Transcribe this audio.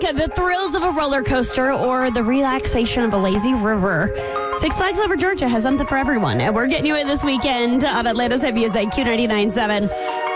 the thrills of a roller coaster, or the relaxation of a lazy river, Six Flags Over Georgia has something for everyone. And we're getting you in this weekend on Atlanta's Hit Music, Q99.7.